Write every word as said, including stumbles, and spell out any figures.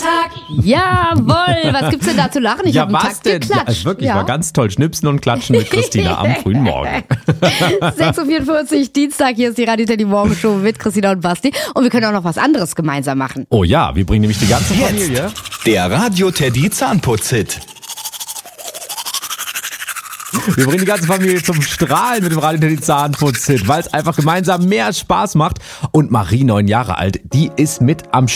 Tag. Jawohl, was gibt's denn da zu lachen? Ich ja, habe einen was Takt denn? geklatscht. Ja, wirklich, Ja. war ganz toll. Schnipsen und Klatschen mit Christina am frühen Morgen. sechs Uhr vierundvierzig, Dienstag, hier ist die Radio Teddy Morgen Show mit Christina und Basti. Und wir können auch noch was anderes gemeinsam machen. Oh ja, wir bringen nämlich die ganze Jetzt Familie. der Radio Teddy Zahnputz-Hit. Wir bringen die ganze Familie zum Strahlen mit dem Radio Teddy Zahnputz-Hit, weil es einfach gemeinsam mehr Spaß macht. Und Marie, neun Jahre alt, die ist mit am